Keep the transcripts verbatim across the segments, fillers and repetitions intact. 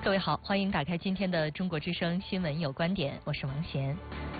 各位好，欢迎打开今天的中国之声新闻有观点，我是王贤。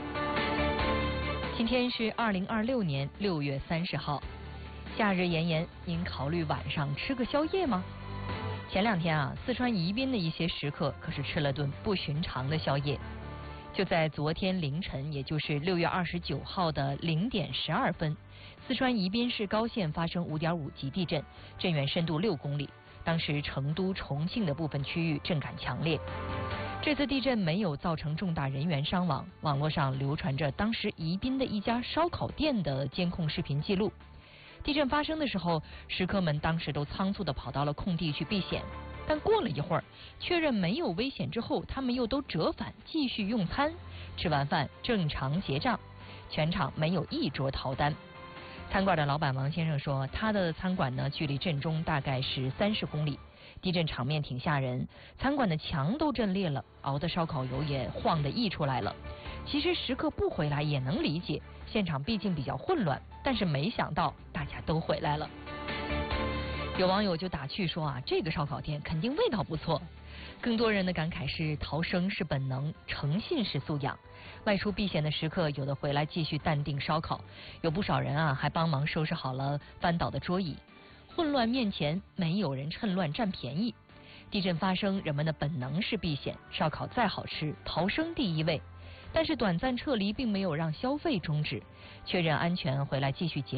今天是二零二六年六月三十号，夏日炎炎，您考虑晚上吃个宵夜吗？前两天啊，四川宜宾的一些食客可是吃了顿不寻常的宵夜。就在昨天凌晨，也就是六月二十九号的零点十二分，四川宜宾市高县发生五点五级地震，震源深度六公里。当时成都、重庆的部分区域震感强烈。这次地震没有造成重大人员伤亡，网络上流传着当时宜宾的一家烧烤店的监控视频记录。地震发生的时候，食客们当时都仓促地跑到了空地去避险，但过了一会儿，确认没有危险之后，他们又都折返继续用餐。吃完饭正常结账，全场没有一桌逃单。餐馆的老板王先生说，他的餐馆呢距离震中大概是三十公里，地震场面挺吓人，餐馆的墙都震裂了，熬的烧烤油也晃得溢出来了。其实食客不回来也能理解，现场毕竟比较混乱，但是没想到大家都回来了。有网友就打趣说啊，这个烧烤店肯定味道不错。更多人的感慨是，逃生是本能，诚信是素养。外出避险的食客有的回来继续淡定烧烤，有不少人啊还帮忙收拾好了翻倒的桌椅。混乱面前，没有人趁乱占便宜。地震发生，人们的本能是避险，烧烤再好吃，逃生第一位。但是短暂撤离并没有让消费终止，确认安全回来继续结